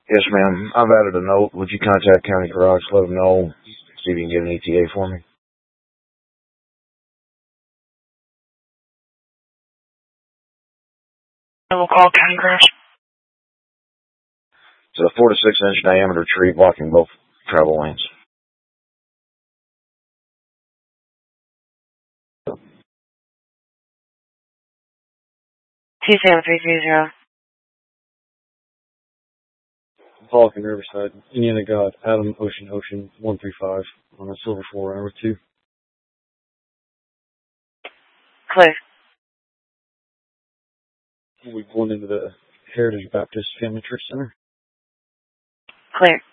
Yes, ma'am. I've added a note. Would you contact County Garage, let them know, see if you can get an ETA for me? I will call County Garage. It's a 4 to 6 inch diameter tree blocking both travel lanes. T7330. Falcon Riverside, Indiana God, Adam Ocean 135 on a Silver 4 hour 2. Clear. We're going into the Heritage Baptist Family Church Center. Clear.